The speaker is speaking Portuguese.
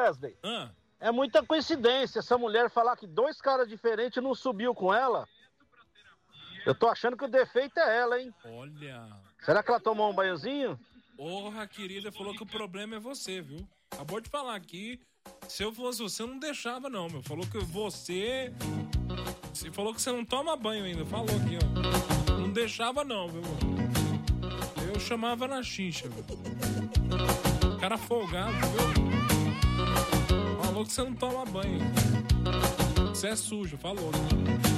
Wesley, é muita coincidência essa mulher falar que 2 caras diferentes não subiu com ela. Eu tô achando que o defeito é ela, hein? Olha. Será que ela tomou um banhozinho? Porra, querida, falou que o problema é você, viu? Acabou de falar aqui. Se eu fosse você, eu não deixava, não, meu. Falou que você. Você falou que você não toma banho ainda. Falou aqui, ó. Não deixava, não, viu? Eu chamava na chincha, viu? Cara folgado, viu? Falou que você não toma banho. Você é sujo, falou.